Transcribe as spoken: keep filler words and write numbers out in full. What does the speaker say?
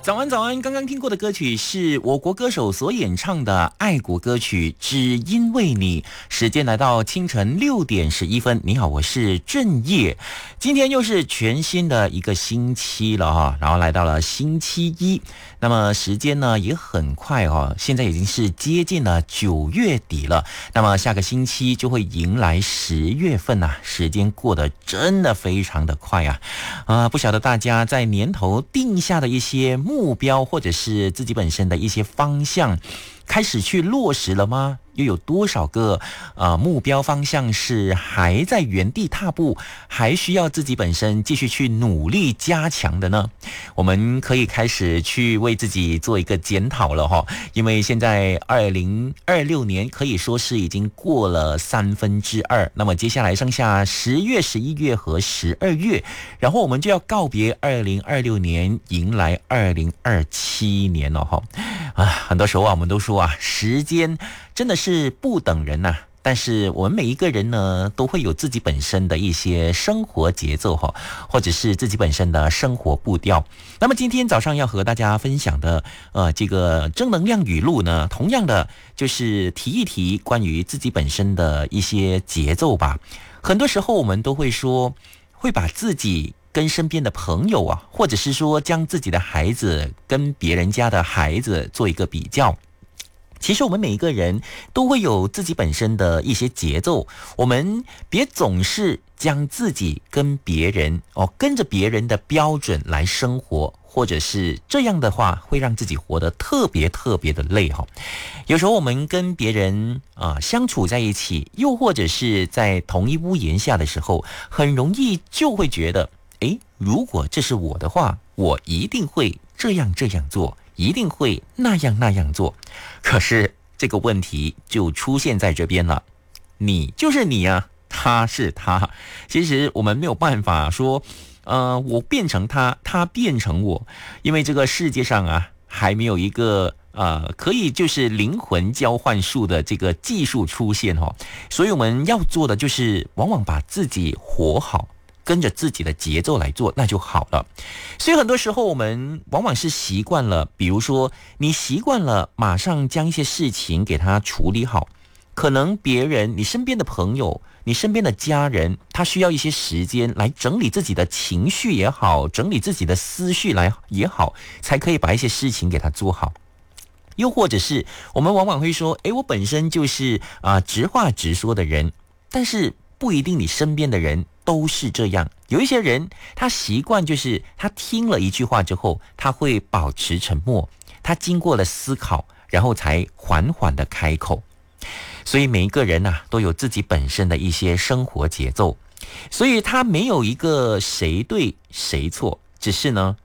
早安早安，刚刚听过的歌曲是我国歌手所演唱的爱国歌曲《只因为你》。时间来到清晨六点十一分，你好，我是郑业。今天又是全新的一个星期了哈，然后来到了星期一。那么时间呢也很快哦，现在已经是接近了九月底了。那么下个星期就会迎来十月份呐、啊，时间过得真的非常的快啊！啊、呃，不晓得大家在年头定下的一些目标，或者是自己本身的一些方向，开始去落实了吗？又有多少个呃目标方向是还在原地踏步，还需要自己本身继续去努力加强的呢？我们可以开始去为自己做一个检讨了哈，因为现在二零二六年可以说是已经过了三分之二，那么接下来剩下十月、十一月和十二月，然后我们就要告别二零二六年，迎来二零二七年了哈。啊，很多时候啊，我们都说啊，时间真的是不等人呐、啊。但是我们每一个人呢，都会有自己本身的一些生活节奏哈，或者是自己本身的生活步调。那么今天早上要和大家分享的呃这个正能量语录呢，同样的就是提一提关于自己本身的一些节奏吧。很多时候我们都会说，会把自己跟身边的朋友啊，或者是说将自己的孩子跟别人家的孩子做一个比较。其实我们每一个人都会有自己本身的一些节奏，我们别总是将自己跟别人哦，跟着别人的标准来生活，或者是这样的话会让自己活得特别特别的累哈、哦。有时候我们跟别人啊、呃、相处在一起，又或者是在同一屋檐下的时候，很容易就会觉得，诶，如果这是我的话，我一定会这样这样做，一定会那样那样做。可是这个问题就出现在这边了，你就是你啊，他是他。其实我们没有办法说呃，我变成他，他变成我，因为这个世界上啊还没有一个呃可以就是灵魂交换术的这个技术出现哦。所以我们要做的就是往往把自己活好，跟着自己的节奏来做，那就好了。所以很多时候我们往往是习惯了，比如说你习惯了马上将一些事情给它处理好，可能别人，你身边的朋友，你身边的家人，他需要一些时间来整理自己的情绪也好，整理自己的思绪来也好，才可以把一些事情给它做好。又或者是我们往往会说，诶，我本身就是啊、呃、直话直说的人，但是不一定你身边的人都是这样。有一些人他习惯就是他听了一句话之后，他会保持沉默，他经过了思考，然后才缓缓的开口。所以每一个人啊都有自己本身的一些生活节奏，所以他没有一个谁对谁错，只是呢